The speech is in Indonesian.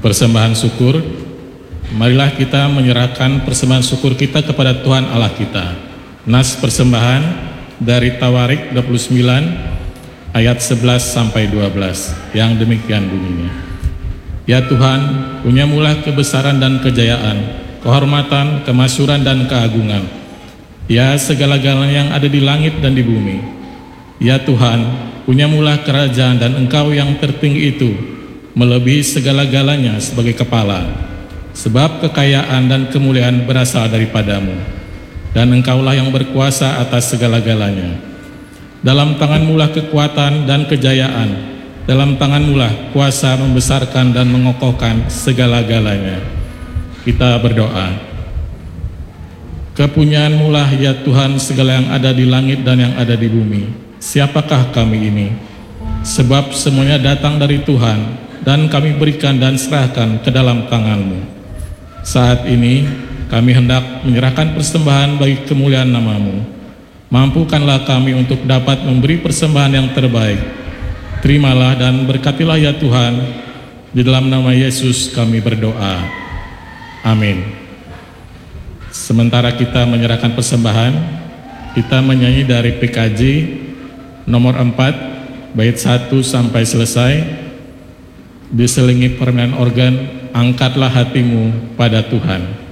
Persembahan syukur. Marilah kita menyerahkan persembahan syukur kita kepada Tuhan Allah kita. Nas persembahan dari Tawarik 29 ayat 11 sampai 12 yang demikian bunyinya. Ya Tuhan, punyamulah kebesaran dan kejayaan, kehormatan, kemasyhuran dan keagungan. Ya segala-galanya yang ada di langit dan di bumi. Ya Tuhan, punyamulah kerajaan dan Engkau yang tertinggi itu melebihi segala-galanya sebagai kepala, sebab kekayaan dan kemuliaan berasal daripadamu, dan Engkaulah yang berkuasa atas segala-galanya. Dalam tangan-Mulah kekuatan dan kejayaan, dalam tangan-Mulah kuasa membesarkan dan mengokohkan segala-galanya. Kita berdoa. Kepunyaan-Mulah ya Tuhan segala yang ada di langit dan yang ada di bumi. Siapakah kami ini? Sebab semuanya datang dari Tuhan, dan kami berikan dan serahkan ke dalam tangan-Mu. Saat ini kami hendak menyerahkan persembahan bagi kemuliaan nama-Mu. Mampukanlah kami untuk dapat memberi persembahan yang terbaik. Terimalah dan berkatilah ya Tuhan. Di dalam nama Yesus kami berdoa. Amin. Sementara kita menyerahkan persembahan, kita menyanyi dari PKJ nomor 4 bait 1 sampai selesai. Diselingi permainan organ, angkatlah hatimu pada Tuhan.